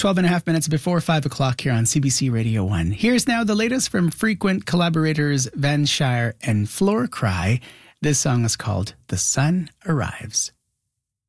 12 and a half minutes before 5 o'clock here on CBC Radio 1. Here's now the latest from frequent collaborators Van Shire and Floor Cry. This song is called The Sun Arrives.